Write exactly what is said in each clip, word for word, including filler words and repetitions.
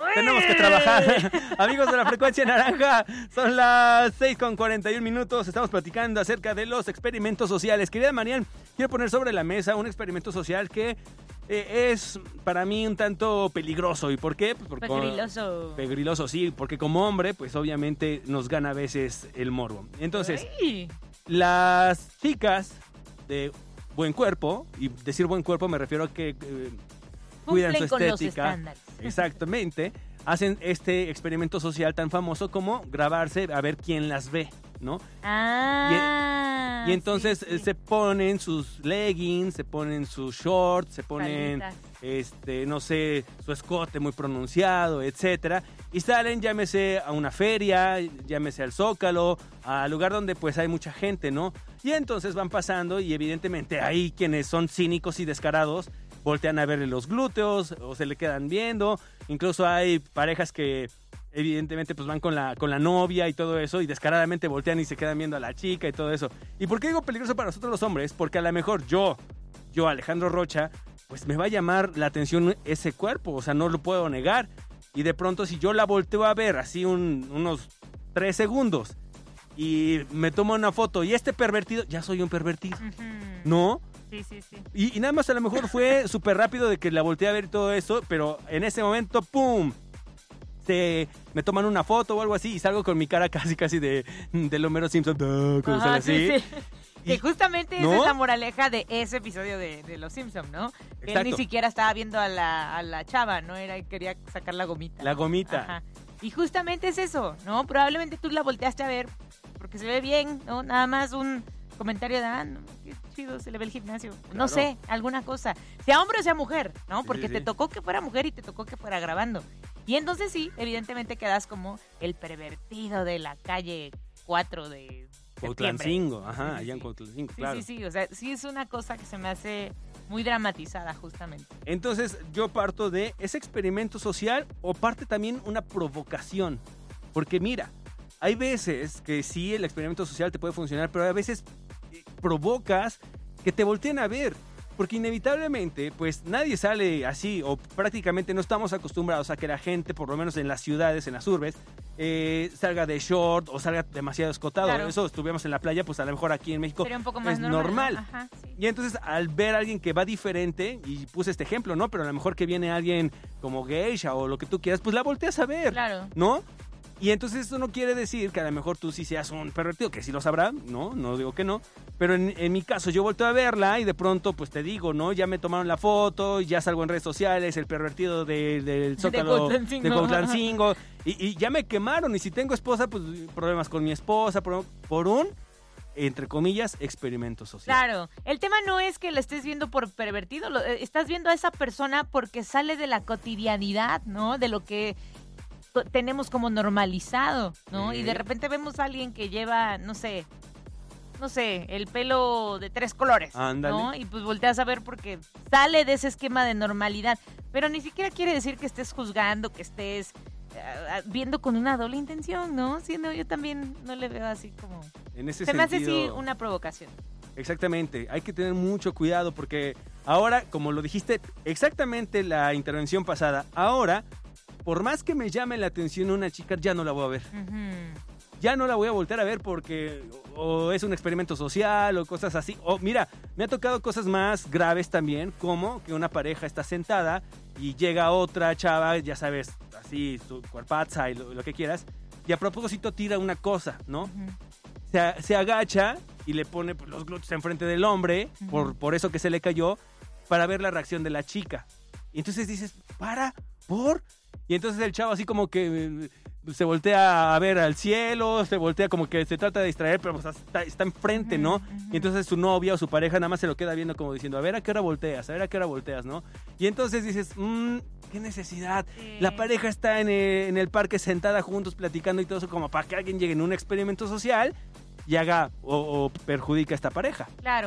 tenemos que trabajar. Amigos de la frecuencia naranja, son las seis con cuarenta y un minutos. Estamos platicando acerca de los experimentos sociales. Querida Marian, quiero poner sobre la mesa un experimento social que eh, es para mí un tanto peligroso. ¿Y por qué? Pues porque pegriloso. Pegriloso, sí, porque como hombre, pues obviamente nos gana a veces el morbo. Entonces, Ay. las chicas de buen cuerpo, y decir buen cuerpo me refiero a que eh, cuidan su con los estética. estándares. Exactamente. Hacen este experimento social tan famoso como grabarse a ver quién las ve, ¿no? Ah. Y, y entonces sí, sí. se ponen sus leggings, se ponen sus shorts, se ponen, Palitas. este, no sé, su escote muy pronunciado, etcétera. Y salen, llámese a una feria, llámese al Zócalo, al lugar donde pues hay mucha gente, ¿no? Y entonces van pasando y evidentemente hay quienes son cínicos y descarados, voltean a verle los glúteos o se le quedan viendo. Incluso hay parejas que evidentemente pues van con la, con la novia y todo eso y descaradamente voltean y se quedan viendo a la chica y todo eso. ¿Y por qué digo peligroso para nosotros los hombres? Porque a lo mejor yo, yo Alejandro Rocha, pues me va a llamar la atención ese cuerpo, o sea, no lo puedo negar. Y de pronto si yo la volteo a ver así un, unos tres segundos y me tomo una foto y este pervertido, ya soy un pervertido, Ujú. ¿no? Sí, sí, sí. Y, y nada más a lo mejor fue súper rápido de que la volteé a ver y todo eso, pero en ese momento, ¡pum! Se, me toman una foto o algo así y salgo con mi cara casi, casi de, de Homero Simpson, como Ajá, así. sí, sí. Y- Que justamente ¿no? esa es la moraleja de ese episodio de, de Los Simpson, ¿no? Que él Exacto. ni siquiera estaba viendo a la, a la chava, ¿no? Era quería sacar la gomita. La ¿no? gomita. Ajá. Y justamente es eso, ¿no? Probablemente tú la volteaste a ver porque se ve bien, ¿no? Nada más un comentario de, ah, no, qué chido, se le ve el gimnasio. No Claro. sé, alguna cosa. Sea hombre o sea mujer, ¿no? Sí, Porque sí, te sí. tocó que fuera mujer y te tocó que fuera grabando. Y entonces sí, evidentemente quedas como el pervertido de la calle cuatro de septiembre. Cuautlancingo, ajá, Sí, sí, allá en sí. Cuautlancingo, Sí, claro. sí, sí, o sea, sí es una cosa que se me hace muy dramatizada justamente. Entonces yo parto de ese experimento social o parte también una provocación. Porque mira, hay veces que sí el experimento social te puede funcionar, pero a veces eh, provocas que te volteen a ver. Porque inevitablemente, pues nadie sale así, o prácticamente no estamos acostumbrados a que la gente, por lo menos en las ciudades, en las urbes, eh, salga de short o salga demasiado escotado. Claro. Eso estuvimos en la playa, pues a lo mejor aquí en México Sería un poco más es normal. normal. ¿no? Ajá, sí. Y entonces al ver a alguien que va diferente, y puse este ejemplo, ¿no? Pero a lo mejor que viene alguien como geisha o lo que tú quieras, pues la volteas a ver, Claro. ¿no? Y entonces eso no quiere decir que a lo mejor tú sí seas un pervertido, que sí lo sabrá, ¿no? No digo que no. Pero en, en mi caso yo volteo a verla y de pronto pues te digo, ¿no? Ya me tomaron la foto, ya salgo en redes sociales, el pervertido de- del Zócalo Cuautlancingo. de Cuautlancingo, y, y ya me quemaron. Y si tengo esposa, pues problemas con mi esposa, por, por un, entre comillas, experimento social. Claro, el tema no es que lo estés viendo por pervertido, lo, eh, estás viendo a esa persona porque sale de la cotidianidad, ¿no? De lo que to- tenemos como normalizado, ¿no? Sí. Y de repente vemos a alguien que lleva, no sé, no sé, el pelo de tres colores, Ándale. ¿no? Y pues volteas a ver porque sale de ese esquema de normalidad, pero ni siquiera quiere decir que estés juzgando, que estés eh, viendo con una doble intención, ¿no? Sí, no, yo también no le veo así como... En ese Se me hace sentido, sí una provocación. Exactamente, hay que tener mucho cuidado porque ahora, como lo dijiste exactamente la intervención pasada, ahora, por más que me llame la atención una chica, ya no la voy a ver. Ujú. Ya no la voy a voltear a ver porque o, o es un experimento social o cosas así. O mira, me ha tocado cosas más graves también, como que una pareja está sentada y llega otra chava, ya sabes, así, su cuerpaza y lo, lo que quieras, y a propósito tira una cosa, ¿no? Ujú. Se, se agacha y le pone pues, los glúteos enfrente del hombre, Ujú. por, por eso que se le cayó, para ver la reacción de la chica. Y entonces dices, para, por... Y entonces el chavo así como que eh, se voltea a ver al cielo, se voltea como que se trata de distraer, pero pues, está, está enfrente, ¿no? Ujú, ujú. Y entonces su novia o su pareja nada más se lo queda viendo como diciendo, a ver a qué hora volteas, a ver a qué hora volteas, ¿no? Y entonces dices, mmm, qué necesidad. Sí. La pareja está en el, en el parque sentada juntos platicando y todo eso como para que alguien llegue en un experimento social y haga o, o perjudica a esta pareja. Claro.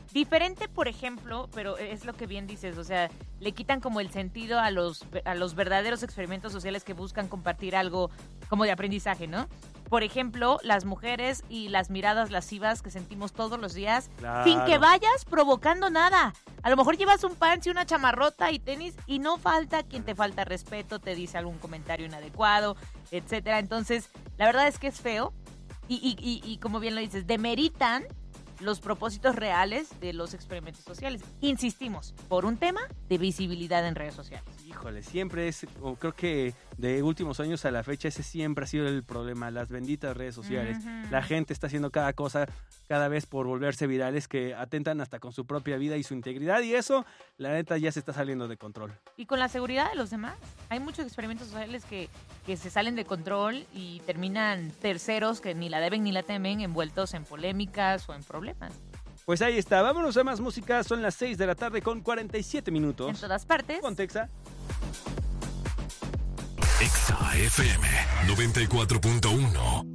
Diferente, por ejemplo, pero es lo que bien dices, o sea, le quitan como el sentido a los, a los verdaderos experimentos sociales que buscan compartir algo como de aprendizaje, ¿no? Por ejemplo, las mujeres y las miradas lascivas que sentimos todos los días, claro. sin que vayas provocando nada. A lo mejor llevas un pants y una chamarrota y tenis y no falta quien te falta respeto, te dice algún comentario inadecuado, etcétera. Entonces, la verdad es que es feo y, y, y, y como bien lo dices, demeritan los propósitos reales de los experimentos sociales. Insistimos, por un tema de visibilidad en redes sociales. Híjole, siempre es, o creo que de últimos años a la fecha, ese siempre ha sido el problema, las benditas redes sociales. Uh-huh. La gente está haciendo cada cosa, cada vez por volverse virales, que atentan hasta con su propia vida y su integridad, y eso, la neta, ya se está saliendo de control. Y con la seguridad de los demás. Hay muchos experimentos sociales que, que se salen de control y terminan terceros que ni la deben ni la temen, envueltos en polémicas o en problemas. Pues ahí está, vámonos a más música, son las seis de la tarde con cuarenta y siete minutos. En todas partes. Con Texa. Exa F M noventa y cuatro punto uno.